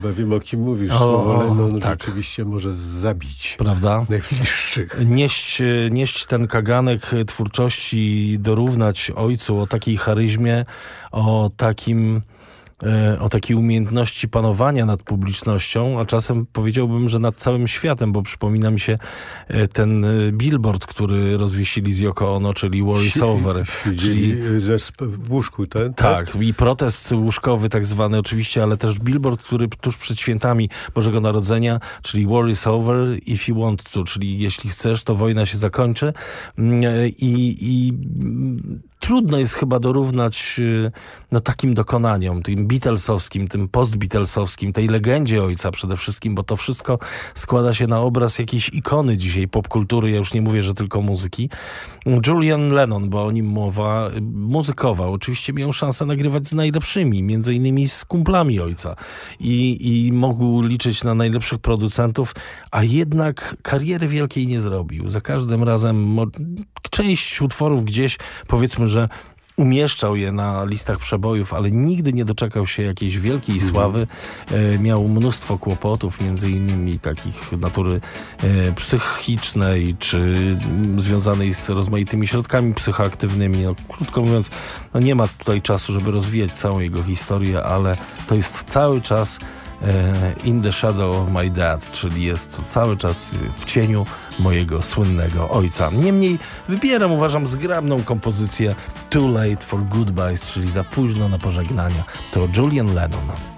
Wiem, o kim mówisz. Słowo Lennon tak. rzeczywiście może zabić, prawda? najbliższych. Nieść ten kaganek twórczości, dorównać ojcu o takiej charyzmie, o takiej umiejętności panowania nad publicznością, a czasem powiedziałbym, że nad całym światem, bo przypomina mi się ten billboard, który rozwiesili z Yoko Ono, czyli War is Over. Czyli w łóżku, ten? Tak, i protest łóżkowy tak zwany oczywiście, ale też billboard, który tuż przed świętami Bożego Narodzenia, czyli War is over if you want to, czyli jeśli chcesz, to wojna się zakończy. I trudno jest chyba dorównać takim dokonaniom, tym Beatlesowskim, tym post-Beatlesowskim, tej legendzie ojca przede wszystkim, bo to wszystko składa się na obraz jakiejś ikony dzisiaj popkultury, ja już nie mówię, że tylko muzyki. Julian Lennon, bo o nim mowa, muzykował. Oczywiście miał szansę nagrywać z najlepszymi, między innymi z kumplami ojca i mógł liczyć na najlepszych producentów, a jednak kariery wielkiej nie zrobił. Za każdym razem część utworów gdzieś, powiedzmy, że umieszczał je na listach przebojów, ale nigdy nie doczekał się jakiejś wielkiej sławy. Miał mnóstwo kłopotów, między innymi takich natury psychicznej, czy związanej z rozmaitymi środkami psychoaktywnymi. Krótko mówiąc, nie ma tutaj czasu, żeby rozwijać całą jego historię, ale to jest cały czas in the shadow of my dad, czyli jest to cały czas w cieniu mojego słynnego ojca. Niemniej wybieram, uważam, zgrabną kompozycję Too Late for Goodbyes, czyli za późno na pożegnania. To Julian Lennon.